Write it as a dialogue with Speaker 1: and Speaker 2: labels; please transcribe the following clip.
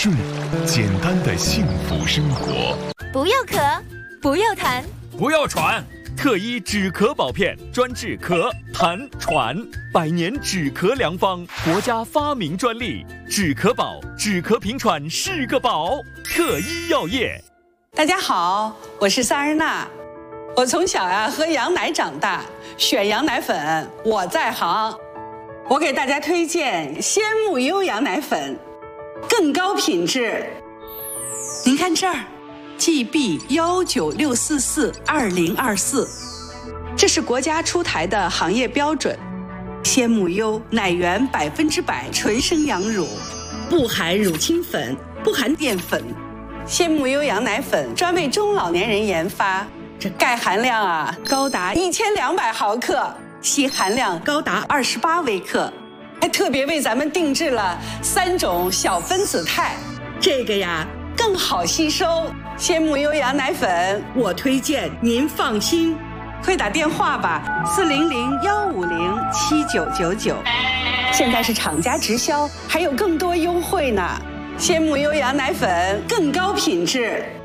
Speaker 1: 睡，简单的幸福生活。
Speaker 2: 不要咳，不要痰，
Speaker 3: 不要喘。特医止咳宝片，专治咳、痰、喘，100年止咳良方，国家发明专利。止咳宝，止咳平喘是个宝。特医药业。
Speaker 4: 大家好，我是萨日娜。我从小喝羊奶长大，选羊奶粉我在行。我给大家推荐鲜木优羊奶粉，更高品质。您看这儿，GB196442024，这是国家出台的行业标准。鲜木优奶源100%纯生羊乳，不含乳清粉，不含淀粉。鲜木优羊奶粉专为中老年人研发，这钙含量高达1200毫克，硒含量高达28微克，还特别为咱们定制了3种小分子肽，这个更好吸收。鲜木优羊奶粉我推荐您放心，快打电话吧，400-150-7999，现在是厂家直销，还有更多优惠呢。鲜木优羊奶粉更高品质。